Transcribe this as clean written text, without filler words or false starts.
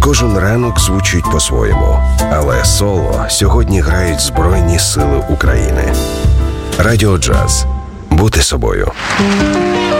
Кожен ранок звучить по-своєму, але соло сьогодні грають Збройні Сили України. Радіо Джаз. Бути собою.